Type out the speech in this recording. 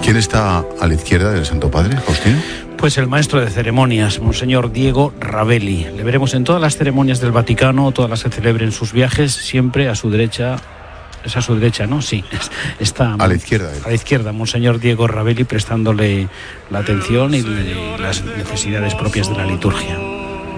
¿Quién está a la izquierda del Santo Padre, Faustino? Pues el maestro de ceremonias, Monseñor Diego Ravelli. Le veremos en todas las ceremonias del Vaticano, todas las que celebren sus viajes, siempre a su derecha. Es a su derecha, ¿no? Sí, está a la izquierda. A la izquierda, Monseñor Diego Ravelli, prestándole la atención y las necesidades propias de la liturgia.